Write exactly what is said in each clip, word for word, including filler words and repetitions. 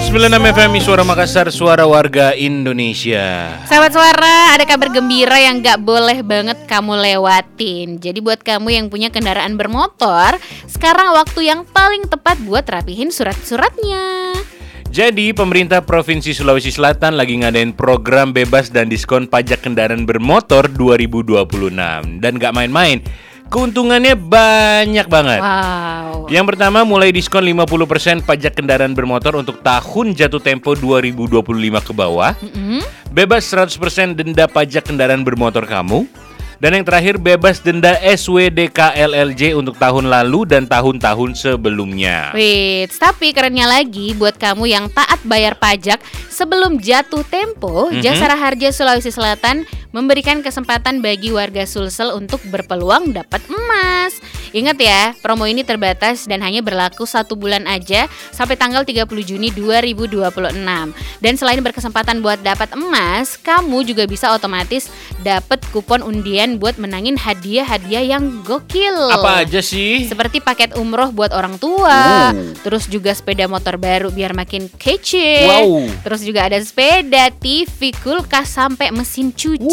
seratus sembilan puluh enam F M Suara Makassar, suara warga Indonesia. Sahabat Suara, ada kabar gembira yang gak boleh banget kamu lewatin. Jadi buat kamu yang punya kendaraan bermotor, sekarang waktu yang paling tepat buat rapihin surat-suratnya. Jadi pemerintah Provinsi Sulawesi Selatan lagi ngadain program bebas dan diskon pajak kendaraan bermotor dua ribu dua puluh enam. Dan gak main-main, keuntungannya banyak banget. Wow. Yang pertama, mulai diskon lima puluh persen pajak kendaraan bermotor untuk tahun jatuh tempo dua ribu dua puluh lima ke bawah. Mm-hmm. Bebas seratus persen denda pajak kendaraan bermotor kamu. Dan yang terakhir, bebas denda S W D K L L J untuk tahun lalu dan tahun-tahun sebelumnya. Wait, tapi kerennya lagi buat kamu yang taat bayar pajak sebelum jatuh tempo, mm-hmm. Jasara Harja Sulawesi Selatan memberikan kesempatan bagi warga Sulsel untuk berpeluang dapat emas. Ingat ya, promo ini terbatas dan hanya berlaku satu bulan aja sampai tanggal tiga puluh Juni dua ribu dua puluh enam. Dan selain berkesempatan buat dapat emas, kamu juga bisa otomatis dapat kupon undian buat menangin hadiah-hadiah yang gokil. Apa aja sih? Seperti paket umroh buat orang tua, oh. Terus juga sepeda motor baru biar makin kece. Wow. Terus juga ada sepeda, T V, kulkas, sampai mesin cuci.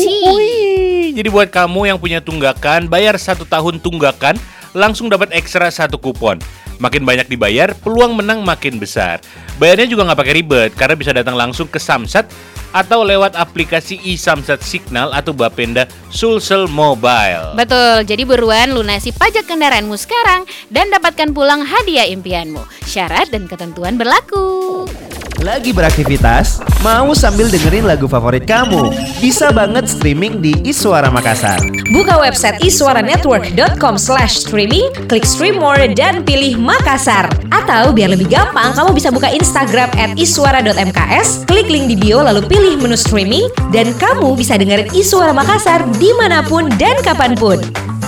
Ui. Jadi buat kamu yang punya tunggakan, bayar satu tahun tunggakan, langsung dapat ekstra satu kupon. Makin banyak dibayar, peluang menang makin besar. Bayarnya juga nggak pakai ribet, karena bisa datang langsung ke Samsat atau lewat aplikasi e-Samsat Signal atau Bapenda Sulsel Mobile. Betul, jadi buruan lunasi pajak kendaraanmu sekarang dan dapatkan pulang hadiah impianmu. Syarat dan ketentuan berlaku. Lagi beraktivitas? Mau sambil dengerin lagu favorit kamu? Bisa banget streaming di Iswara Makassar. Buka website iswaranetwork dot com slash streaming, klik stream more dan pilih Makassar. Atau biar lebih gampang, kamu bisa buka Instagram at iswara dot m k s, klik link di bio lalu pilih menu streaming, dan kamu bisa dengerin Iswara Makassar dimanapun dan kapanpun.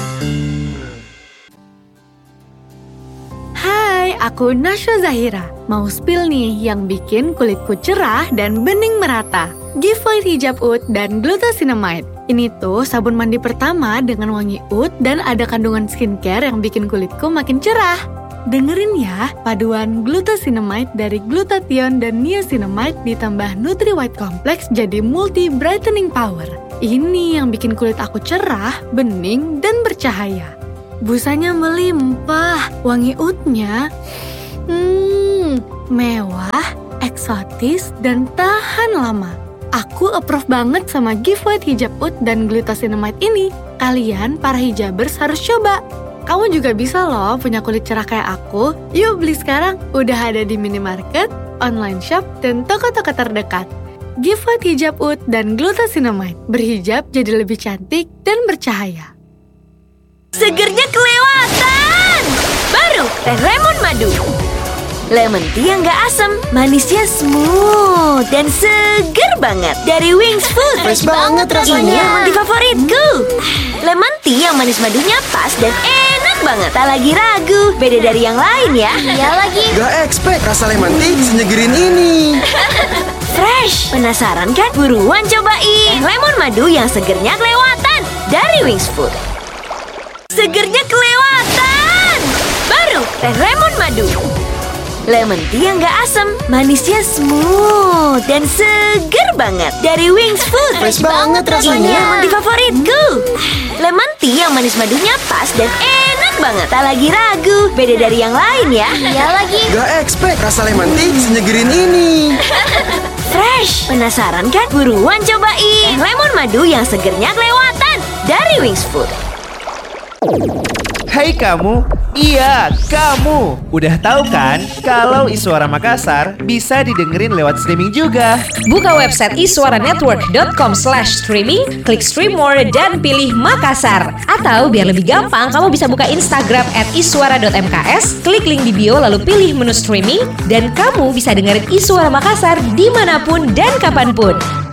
Hai, aku Nasya Zahira. Mau spill nih yang bikin kulitku cerah dan bening merata. Giveaway Hijab Oud dan Glucosinamide. Ini tuh sabun mandi pertama dengan wangi oud dan ada kandungan skincare yang bikin kulitku makin cerah. Dengerin ya, paduan Glucosinamide dari glutathione dan niacinamide ditambah Nutri White Complex jadi multi brightening power. Ini yang bikin kulit aku cerah, bening, dan bercahaya. Busanya melimpah, wangi oudnya hmm, mewah, eksotis, dan tahan lama. Aku approve banget sama giveaway Hijab Oud dan Glucosinamide ini. Kalian para hijabers harus coba. Kamu juga bisa loh punya kulit cerah kayak aku. Yuk beli sekarang, udah ada di minimarket, online shop, dan toko-toko terdekat. Giveaway Hijab Oud dan Glucosinamide. Berhijab jadi lebih cantik dan bercahaya. Segernya kelewatan. Baru teh lemon madu. Lemon tea yang gak asam, manisnya smooth dan seger banget. Dari Wings Food. Fresh banget rasanya. Ini emang di favoritku. Lemon tea yang manis madunya pas dan enak banget. Tak lagi ragu, beda dari yang lain ya. Iya lagi. Gak expect rasa lemon tea senyegerin ini. Fresh. Penasaran kan? Buruan cobain lemon madu yang segernya kelewatan dari Wings Food. Segernya kelewatan. Baru teh lemon madu. Lemon tea yang gak asam, manisnya smooth dan seger banget. Dari Wings Food. Fresh banget rasanya. Ini emang di favoritku. Lemon tea yang manis madunya pas dan enak banget. Tak lagi ragu, beda dari yang lain ya. Iya lagi. Gak expect rasa lemon tea senyegerin ini. Fresh. Penasaran kan? Buruan cobain lemon madu yang segernya kelewatan dari Wings Food. Hai kamu, iya kamu. Udah tahu kan kalau Iswara Makassar bisa didengerin lewat streaming juga. Buka website iswaranetwork dot com slash streaming, klik stream more dan pilih Makassar. Atau biar lebih gampang, kamu bisa buka Instagram at iswara dot m k s, klik link di bio lalu pilih menu streaming, dan kamu bisa dengerin Iswara Makassar dimanapun dan kapanpun.